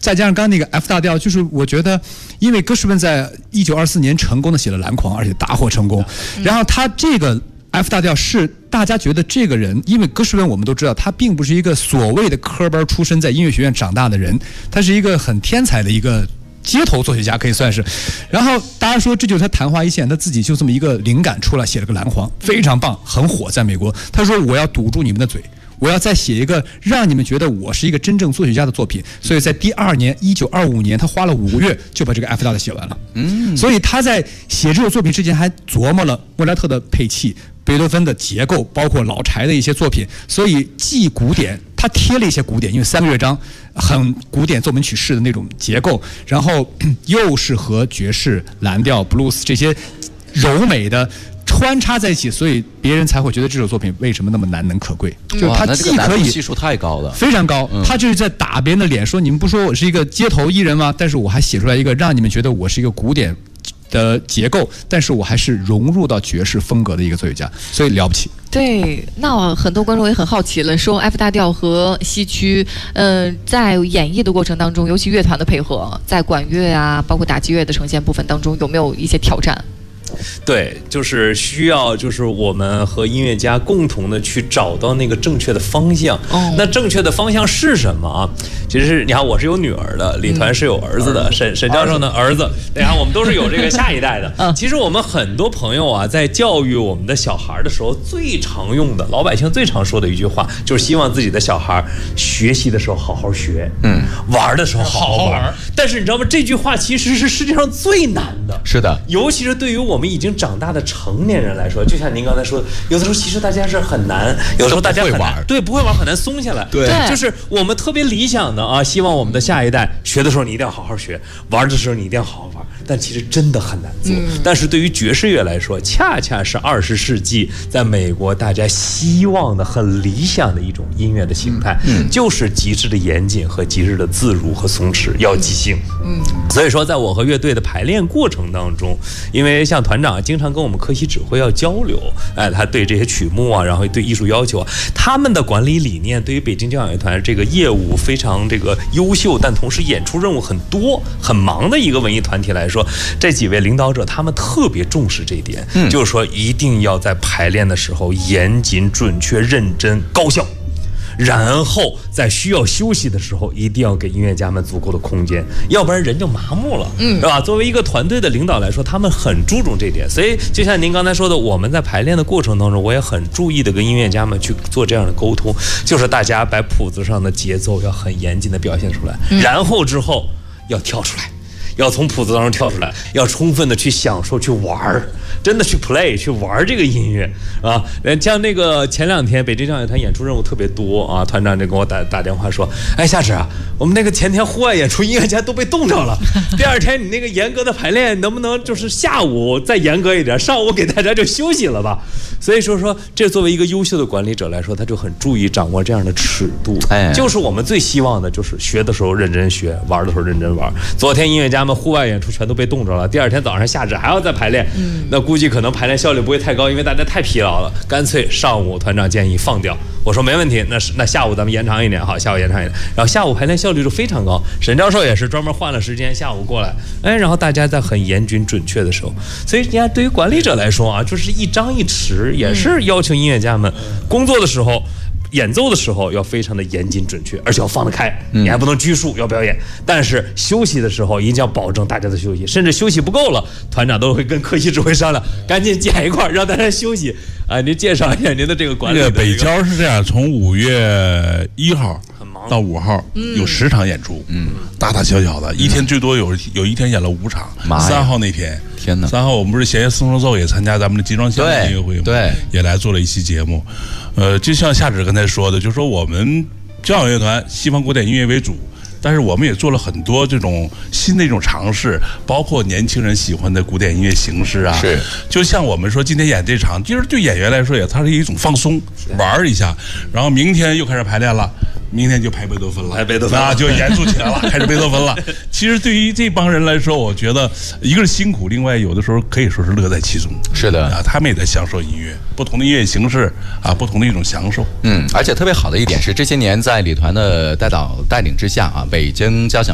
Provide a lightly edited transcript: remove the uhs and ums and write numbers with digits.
再加上刚刚那个 F 大调，就是我觉得，因为哥什温在1924年成功的写了《蓝狂》，而且大获成功，然后他这个 F 大调是大家觉得这个人，因为哥什温我们都知道，他并不是一个所谓的科班出身，在音乐学院长大的人，他是一个很天才的一个街头作曲家，可以算是。然后大家说这就是他昙花一现，他自己就这么一个灵感出来，写了个《蓝狂》，非常棒，很火，在美国。他说我要堵住你们的嘴。我要再写一个让你们觉得我是一个真正作曲家的作品，所以在第2年1925年，他花了5个月就把这个 F 大调写完了。所以他在写这首作品之前还琢磨了莫扎特的配器、贝多芬的结构，包括老柴的一些作品，所以既古典，他贴了一些古典，因为3个乐章很古典奏鸣曲式的那种结构，然后又是和爵士、蓝调、布鲁斯这些柔美的穿插在一起，所以别人才会觉得这首作品为什么那么难能可贵。就是它既可以系数太高了， 非常高，他就是在打别人的脸，说你们不说我是一个街头艺人吗？但是我还写出来一个让你们觉得我是一个古典的结构，但是我还是融入到爵士风格的一个作曲家，所以了不起。 对，那很多观众也很好奇了，说 F 大调和西区，在演绎的过程当中，尤其乐团的配合，在管乐啊，包括打击乐的呈现部分当中，有没有一些挑战？ 对，就是需要，就是我们和音乐家共同的去找到那个正确的方向。那正确的方向是什么啊？其实是你看，我是有女儿的，李团是有儿子的，沈教授呢儿子，你看我们都是有这个下一代的。其实我们很多朋友啊，在教育我们的小孩的时候，最常用的老百姓最常说的一句话，就是希望自己的小孩学习的时候好好学，玩的时候好好玩。但是你知道吗？这句话其实是世界上最难的。 是的， 尤其是对于我们已经长大的成年人来说，就像您刚才说的，有的时候其实大家是很难，有时候大家很难，对，不会玩很难松下来。 对， 就是我们特别理想的啊，希望我们的下一代学的时候你一定要好好学，玩的时候你一定要好好玩。但其实真的很难做。但是对于爵士乐来说，恰恰是20世纪在美国大家希望的很理想的一种音乐的形态，就是极致的严谨和极致的自如和松弛，要即兴。所以说，在我和乐队的排练过程当中，因为像团长经常跟我们科席指挥要交流，他对这些曲目啊，然后对艺术要求啊，他们的管理理念对于北京交响乐团这个业务非常这个优秀，但同时演出任务很多很忙的一个文艺团体来说，这几位领导者他们特别重视这一点，就是说一定要在排练的时候严谨、准确、认真、高效。然后在需要休息的时候，一定要给音乐家们足够的空间，要不然人就麻木了，对吧？作为一个团队的领导来说，他们很注重这点。所以就像您刚才说的，我们在排练的过程当中，我也很注意的跟音乐家们去做这样的沟通，就是大家把谱子上的节奏要很严谨的表现出来，然后之后要跳出来，要从谱子当中跳出来，要充分的去享受、去玩，真的去 play、去玩这个音乐啊！像那个前2天北京交响乐团演出任务特别多啊，团长就给我打电话说：“哎，夏芷啊，我们那个前天户外演出，音乐家都被冻着了。第2天你那个严格的排练，能不能就是下午再严格一点，上午给大家就休息了吧？”所以说，这作为一个优秀的管理者来说，他就很注意掌握这样的尺度。就是我们最希望的，就是学的时候认真学，玩的时候认真玩。昨天音乐家们户外演出全都被冻着了，第2天早上夏至还要再排练，那估计可能排练效率不会太高，因为大家太疲劳了。干脆上午团长建议放掉，我说没问题，那下午咱们延长一点，好，下午延长一点，然后下午排练效率就非常高。沈教授也是专门换了时间，下午过来，然后大家在很严谨准确的时候，所以你看，对于管理者来说啊，就是一张一弛，也是要求音乐家们工作的时候。演奏的时候要非常的严谨准确，而且要放得开，你还不能拘束要表演。但是休息的时候一定要保证大家的休息，甚至休息不够了，团长都会跟科席指挥商量，赶紧剪一块让大家休息。您介绍一下您的这个管理的。 北交是这样，从5月1号到5号有10场演出，大大小小的，一天最多有一天演了5场。3号那天， 天哪 ！3号我们不是弦乐四重奏也参加咱们的集装箱音乐会吗？ 对， 也来做了一期节目。就像夏芷刚才说的，就是说我们交响乐团西方古典音乐为主，但是我们也做了很多这种新的一种尝试，包括年轻人喜欢的古典音乐形式啊。 是， 就像我们说今天演这场，其实对演员来说也它是一种放松，玩一下，然后明天又开始排练了。明天就排贝多芬了，那就严肃起来了，开始贝多芬了。其实对于这帮人来说，我觉得一个是辛苦，另外有的时候可以说是乐在其中。 是的啊，他们也在享受音乐，不同的音乐形式啊，不同的一种享受。 而且特别好的一点是，这些年在李团的带领之下啊，北京交响